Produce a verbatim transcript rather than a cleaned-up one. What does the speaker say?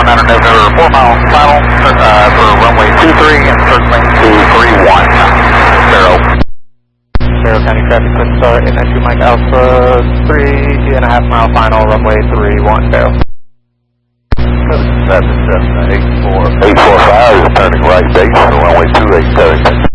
one nine November, four mile final uh, for runway two three and circling two three one. Zero. Zero County traffic, quick start, eight nine two Mike Alpha, three and a half mile final, runway three one, go. seven seven eight four. eight four five is turning right base for runway two eight seven.